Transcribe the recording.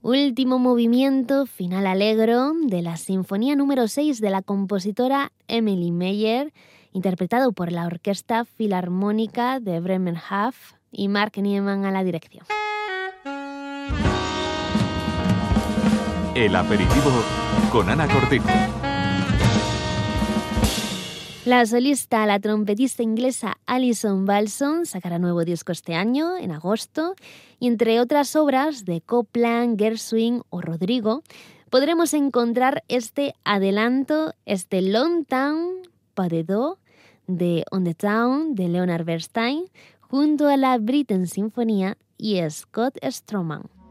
Último movimiento, final allegro, de la Sinfonía número 6 de la compositora Emily Meyer, interpretado por la Orquesta Filarmónica de Bremerhaven y Mark Niemann a la dirección. El aperitivo con Ana Cortijo. La solista, la trompetista inglesa Alison Balson, sacará nuevo disco este año, en agosto, y entre otras obras de Copland, Gershwin o Rodrigo, podremos encontrar este adelanto, este Long Town Pas de Do de On the Town de Leonard Bernstein, junto a la Britten Sinfonía y Scott Stroman.